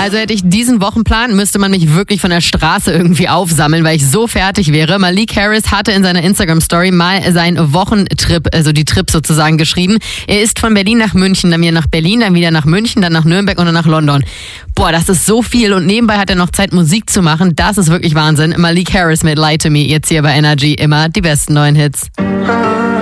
Also hätte ich diesen Wochenplan, müsste man mich wirklich von der Straße irgendwie aufsammeln, weil ich so fertig wäre. Malik Harris hatte in seiner Instagram-Story mal seinen Wochentrip, also die Trip sozusagen geschrieben. Er ist von Berlin nach München, dann wieder nach Berlin, dann wieder nach München, dann nach Nürnberg und dann nach London. Boah, das ist so viel und nebenbei hat er noch Zeit, Musik zu machen. Das ist wirklich Wahnsinn. Malik Harris mit Lie to Me, jetzt hier bei Energy, immer die besten neuen Hits.